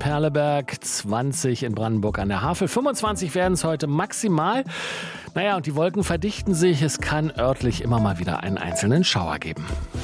Perleberg, 20 in Brandenburg an der Havel, 25 werden es heute maximal. Und die Wolken verdichten sich. Es kann örtlich immer mal wieder einen einzelnen Schauer geben.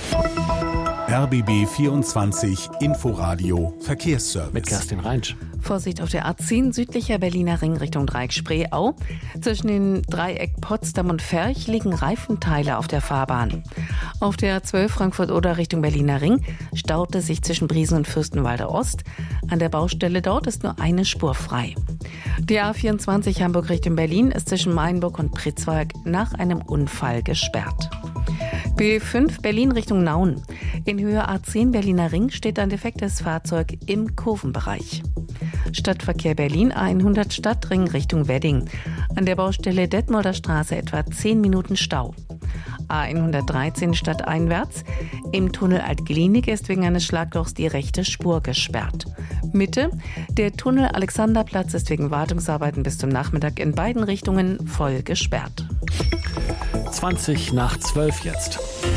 RBB 24 Inforadio Verkehrsservice. Mit Kerstin Reinsch. Vorsicht auf der A10 südlicher Berliner Ring Richtung Dreieck Spreeau. Zwischen den Dreieck Potsdam und Ferch liegen Reifenteile auf der Fahrbahn. Auf der A12 Frankfurt-Oder Richtung Berliner Ring staut es sich zwischen Briesen und Fürstenwalde Ost. An der Baustelle dort ist nur eine Spur frei. Die A24 Hamburg Richtung Berlin ist zwischen Mainburg und Pritzwalk nach einem Unfall gesperrt. B5 Berlin Richtung Nauen. In Höhe A10 Berliner Ring steht ein defektes Fahrzeug im Kurvenbereich. Stadtverkehr Berlin A100 Stadtring Richtung Wedding. An der Baustelle Detmolder Straße etwa 10 Minuten Stau. A113 stadteinwärts. Im Tunnel Alt-Glienig ist wegen eines Schlaglochs die rechte Spur gesperrt. Mitte. Der Tunnel Alexanderplatz ist wegen Wartungsarbeiten bis zum Nachmittag in beiden Richtungen voll gesperrt. 20 nach 12 jetzt.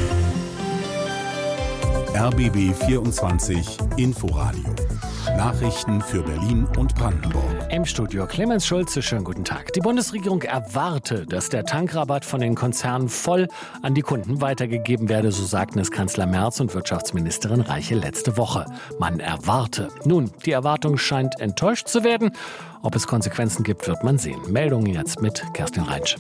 RBB 24 Inforadio. Nachrichten für Berlin und Brandenburg. Im Studio Clemens Schulze, schönen guten Tag. Die Bundesregierung erwarte, dass der Tankrabatt von den Konzernen voll an die Kunden weitergegeben werde, so sagten es Kanzler Merz und Wirtschaftsministerin Reiche letzte Woche. Man erwarte. Nun, die Erwartung scheint enttäuscht zu werden. Ob es Konsequenzen gibt, wird man sehen. Meldungen jetzt mit Kerstin Reinsch.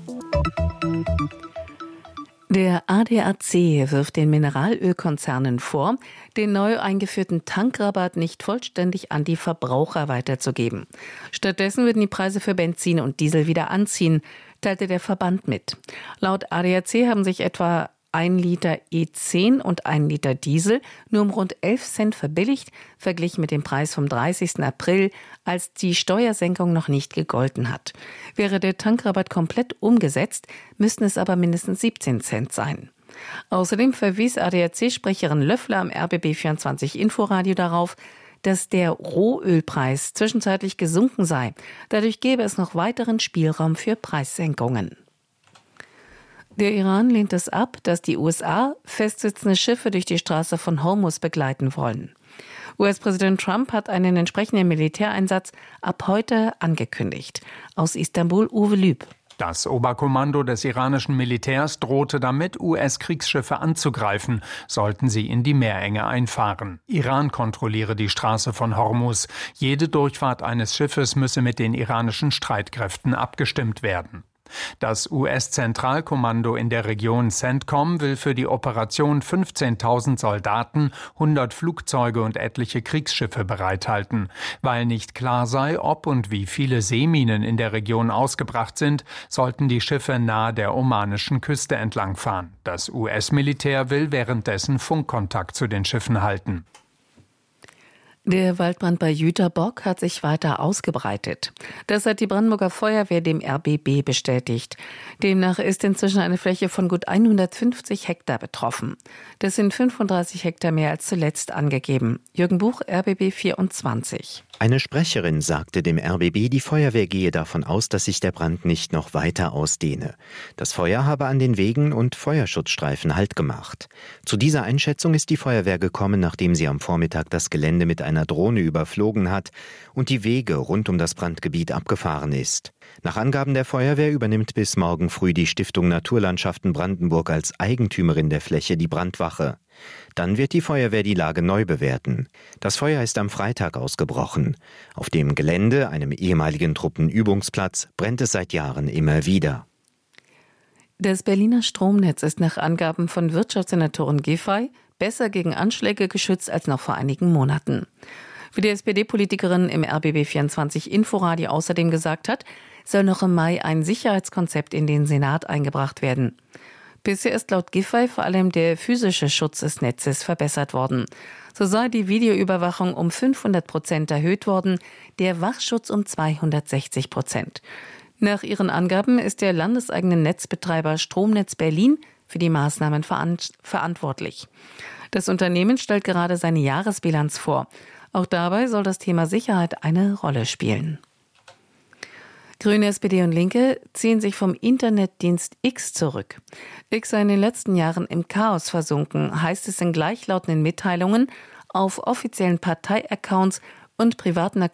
Der ADAC wirft den Mineralölkonzernen vor, den neu eingeführten Tankrabatt nicht vollständig an die Verbraucher weiterzugeben. Stattdessen würden die Preise für Benzin und Diesel wieder anziehen, teilte der Verband mit. Laut ADAC haben sich etwa 1 Liter E10 und 1 Liter Diesel nur um rund 11 Cent verbilligt, verglichen mit dem Preis vom 30. April, als die Steuersenkung noch nicht gegolten hat. Wäre der Tankrabatt komplett umgesetzt, müssten es aber mindestens 17 Cent sein. Außerdem verwies ADAC-Sprecherin Löffler am RBB 24 Inforadio darauf, dass der Rohölpreis zwischenzeitlich gesunken sei. Dadurch gäbe es noch weiteren Spielraum für Preissenkungen. Der Iran lehnt es ab, dass die USA festsitzende Schiffe durch die Straße von Hormuz begleiten wollen. US-Präsident Trump hat einen entsprechenden Militäreinsatz ab heute angekündigt. Aus Istanbul Uwe Lüb. Das Oberkommando des iranischen Militärs drohte damit, US-Kriegsschiffe anzugreifen, sollten sie in die Meerenge einfahren. Iran kontrolliere die Straße von Hormuz. Jede Durchfahrt eines Schiffes müsse mit den iranischen Streitkräften abgestimmt werden. Das US-Zentralkommando in der Region CENTCOM will für die Operation 15.000 Soldaten, 100 Flugzeuge und etliche Kriegsschiffe bereithalten. Weil nicht klar sei, ob und wie viele Seeminen in der Region ausgebracht sind, sollten die Schiffe nahe der omanischen Küste entlangfahren. Das US-Militär will währenddessen Funkkontakt zu den Schiffen halten. Der Waldbrand bei Jüterbock hat sich weiter ausgebreitet. Das hat die Brandenburger Feuerwehr dem RBB bestätigt. Demnach ist inzwischen eine Fläche von gut 150 Hektar betroffen. Das sind 35 Hektar mehr als zuletzt angegeben. Jürgen Buch, RBB 24. Eine Sprecherin sagte dem RBB, die Feuerwehr gehe davon aus, dass sich der Brand nicht noch weiter ausdehne. Das Feuer habe an den Wegen und Feuerschutzstreifen Halt gemacht. Zu dieser Einschätzung ist die Feuerwehr gekommen, nachdem sie am Vormittag das Gelände mit einer Drohne überflogen hat und die Wege rund um das Brandgebiet abgefahren ist. Nach Angaben der Feuerwehr übernimmt bis morgen früh die Stiftung Naturlandschaften Brandenburg als Eigentümerin der Fläche die Brandwache. Dann wird die Feuerwehr die Lage neu bewerten. Das Feuer ist am Freitag ausgebrochen. Auf dem Gelände, einem ehemaligen Truppenübungsplatz, brennt es seit Jahren immer wieder. Das Berliner Stromnetz ist nach Angaben von Wirtschaftssenatorin Giffey besser gegen Anschläge geschützt als noch vor einigen Monaten. Wie die SPD-Politikerin im RBB 24 Inforadio außerdem gesagt hat, soll noch im Mai ein Sicherheitskonzept in den Senat eingebracht werden. Bisher ist laut Giffey vor allem der physische Schutz des Netzes verbessert worden. So sei die Videoüberwachung um 500% erhöht worden, der Wachschutz um 260%. Nach ihren Angaben ist der landeseigene Netzbetreiber Stromnetz Berlin für die Maßnahmen verantwortlich. Das Unternehmen stellt gerade seine Jahresbilanz vor. Auch dabei soll das Thema Sicherheit eine Rolle spielen. Grüne, SPD und Linke ziehen sich vom Internetdienst X zurück. X sei in den letzten Jahren im Chaos versunken, heißt es in gleichlautenden Mitteilungen auf offiziellen Parteiaccounts und privaten Accounts